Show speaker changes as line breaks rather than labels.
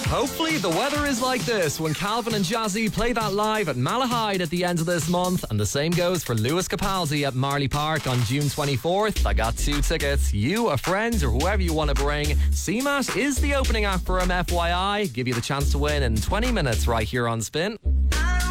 Hopefully the weather is like this when Calvin and Jazzy play that live at Malahide at the end of this month, and the same goes for Lewis Capaldi at Marley Park on June 24th. I got 2 tickets. You, a friend, or whoever you want to bring. CMAT is the opening act for him, FYI. Give you the chance to win in 20 minutes right here on Spin.